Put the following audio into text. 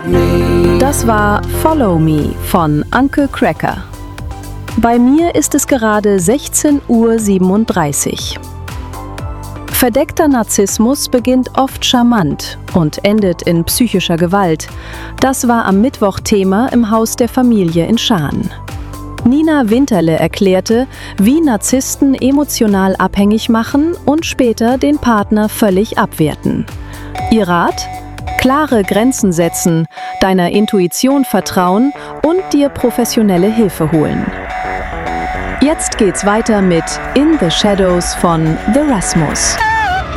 Das war Follow Me von Uncle Cracker. Bei mir ist es gerade 16:37 Uhr. Verdeckter Narzissmus beginnt oft charmant und endet in psychischer Gewalt. Das war am Mittwoch Thema im Haus der Familie in Schaan. Nina Winterle erklärte, wie Narzissten emotional abhängig machen und später den Partner völlig abwerten. Ihr Rat? Klare Grenzen setzen, deiner Intuition vertrauen und dir professionelle Hilfe holen. Jetzt geht's weiter mit In the Shadows von The Rasmus.